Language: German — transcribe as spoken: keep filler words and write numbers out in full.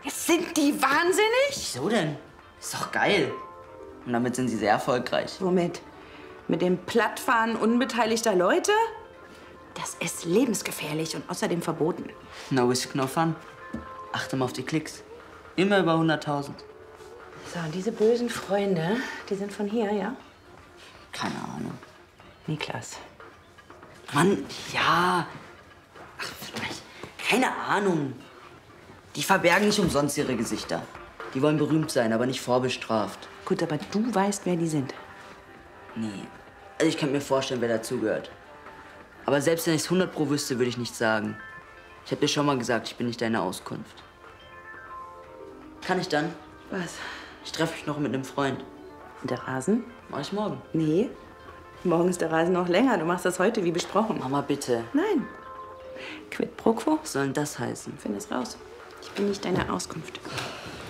Jetzt sind die wahnsinnig? Wieso denn? Ist doch geil. Und damit sind sie sehr erfolgreich. Womit? Mit dem Plattfahren unbeteiligter Leute? Das ist lebensgefährlich und außerdem verboten. No risk, no fun. Achte mal auf die Klicks. Immer über hunderttausend. So, und diese bösen Freunde, die sind von hier, ja? Keine Ahnung. Niklas. Mann, ja. Ach, vielleicht. Keine Ahnung. Die verbergen nicht umsonst ihre Gesichter. Die wollen berühmt sein, aber nicht vorbestraft. Gut, aber du weißt, wer die sind. Nee. Also ich könnte mir vorstellen, wer dazugehört. Aber selbst wenn ich es hundert pro wüsste, würde ich nichts sagen. Ich habe dir schon mal gesagt, ich bin nicht deine Auskunft. Kann ich dann? Was? Ich treffe mich noch mit einem Freund. Und der Rasen? Mach ich morgen. Nee. Morgen ist der Rasen noch länger. Du machst das heute, wie besprochen. Mama, bitte. Nein. Quid pro quo? Was soll denn das heißen? Find es raus. Ich bin nicht deine Auskunft.